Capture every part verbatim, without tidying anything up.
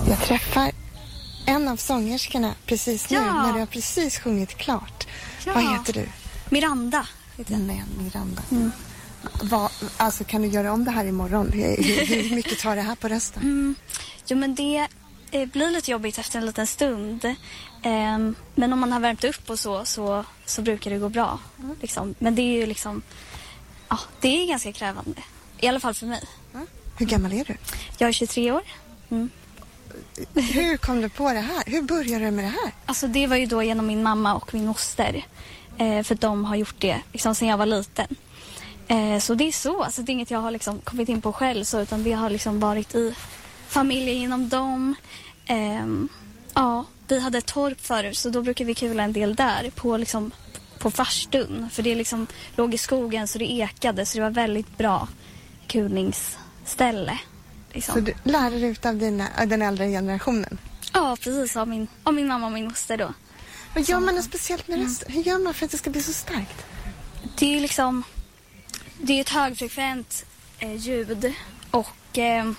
Jag träffar en av sångerskorna precis nu, ja. när du har precis sjungit klart. Ja. Vad heter du? Miranda. Heter jag. Nej, Miranda. Mm. Vad, alltså, kan du göra om det här imorgon? Hur, hur mycket tar det här på rösten? Mm. Jo, men det eh, blir lite jobbigt efter en liten stund. Eh, men om man har värmt upp och så, så, så brukar det gå bra. Mm. Liksom. Men det är ju liksom... Ja, det är ganska krävande. I alla fall för mig. Mm. Hur gammal är du? Jag är tjugotre år. Mm. Hur kom du på det här? Hur började du med det här? Alltså det var ju då genom min mamma och min moster. Eh, för de har gjort det liksom sedan jag var liten. Eh, så det är så. Alltså det är inget jag har liksom kommit in på själv. Så, utan det har liksom varit i familjen genom dem. Eh, ja, vi hade ett torp förut. Så då brukar vi kula en del där. På, liksom, på farstun. För det liksom låg i skogen så det ekade. Så det var väldigt bra kulningsställe. Liksom. Så du lärde dig av dina, av den äldre generationen? Ja, precis. Av min, av min mamma och min moster då. Vad gör man något speciellt med rösten? Hur gör man för att det ska bli så starkt? Det är liksom... Det är ett högfrekvent eh, ljud. Och eh,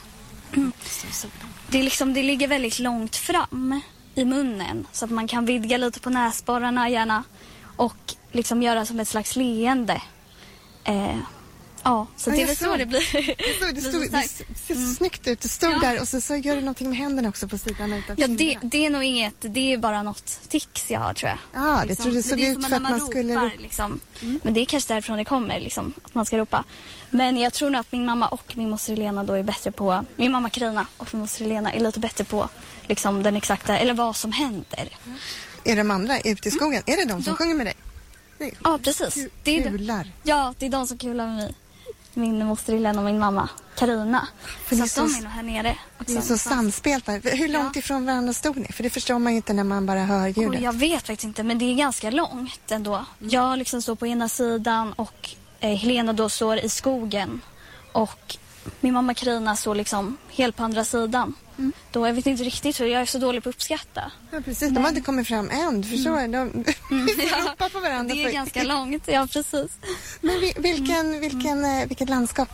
det, är liksom, det ligger väldigt långt fram i munnen. Så att man kan vidga lite på näsborrarna gärna. Och liksom göra som ett slags leende. Eh, Ja, så ja, det är väl så det blir. Det, stod, det, stod, det ser så mm. snyggt ut. Det stod ja. där och så, så gör du någonting med händerna också på sidan utav. Ja, det, det är nog inget. Det är bara något tics jag har, tror jag. Ja, det liksom. tror det såg ut för att man, man skulle... Ropar, liksom. mm. Men det är kanske därifrån det kommer, liksom, att man ska ropa. Men jag tror nog att min mamma och min moster Helena då är bättre på... Min mamma Karina och min moster Helena är lite bättre på liksom, den exakta, eller vad som händer. Mm. Är de andra ute i skogen? Mm. Är det de som ja. sjunger med dig? Nej. Ja, precis. Kul, det är kular. De, ja, det är de som kular med mig. Min moster Helena och min mamma Karina. Så, så att de är nog här nere också. Det är så samspelt. Hur långt ja. ifrån varandra stod ni? För det förstår man ju inte när man bara hör ljudet. Och jag vet faktiskt inte, men det är ganska långt ändå. Mm. Jag liksom står på ena sidan och eh, Helena då står i skogen. Och min mamma Karina står liksom helt på andra sidan. Mm. Då jag vet inte riktigt för jag är så dålig på att uppskatta. Ja, precis. Men... De hade kommit fram en, förstår mm. de mm. ja, ropar på varandra. Det är för... ganska långt, ja precis. Men vilken, vilken, mm. vilket landskap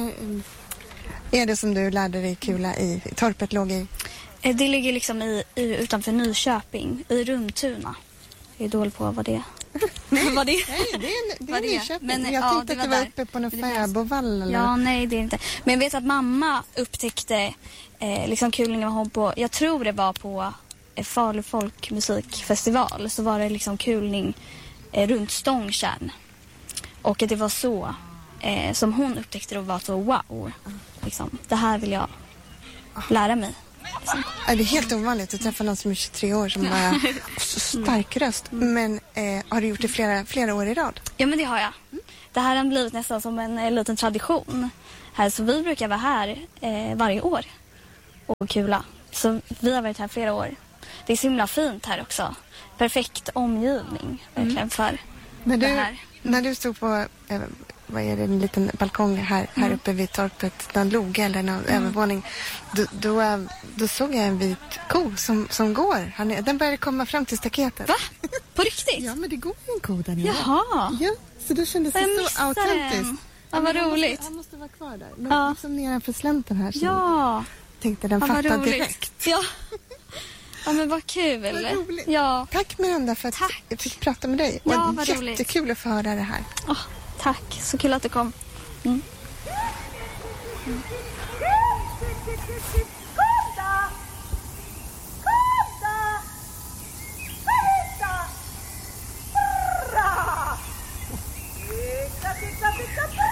är det som du lärde dig kula i? Torpet låg i? Det ligger liksom i, i, utanför Nyköping, i Rumtuna. Jag är dålig på vad det är. vad det är. Nej, det är, det är vad det Nyköping. Men, jag ja, tänkte att det var där. uppe på någon fäbodvall. Eller? Ja, nej det är inte. Men jag vet att mamma upptäckte eh, liksom kulningen var hon på, jag tror det var på eh, Falu folkmusikfestival. Så var det liksom kulning eh, runt Stångtjärn. Och att det var så eh, som hon upptäckte det och var så wow. Liksom, det här vill jag lära mig. Liksom. Det är helt ovanligt att träffa någon som är tjugotre år som bara har så stark röst. Men eh, har du gjort det flera, flera år i rad? Ja, men det har jag. Det här har blivit nästan som en, en liten tradition. Här, så vi brukar vara här eh, varje år och kula. Så vi har varit här flera år. Det är så himla fint här också. Perfekt omgivning verkligen mm. för när du, det här. När du stod på... Eh, vad är det, en liten balkong här, här uppe vid torpet, någon loge eller någon mm. övervåning. Då, då, då såg jag en vit ko som, som går. Han, den började komma fram till staketet. Va? På riktigt? Ja, men det går en ko där nere. Jaha. Ja, så då kändes det så autentiskt. Ja, vad roligt. Måste, han måste vara kvar där. Men ja. liksom nedanför slänten här. Så ja. Tänkte den ja, fattade direkt. Ja. Ja, men vad kul. Vad roligt. Ja. Tack Miranda för att Tack. jag fick prata med dig. Ja, och vad jättekul roligt. att få höra det här. Oh, tack, så kul att du kom. Mm. Mm.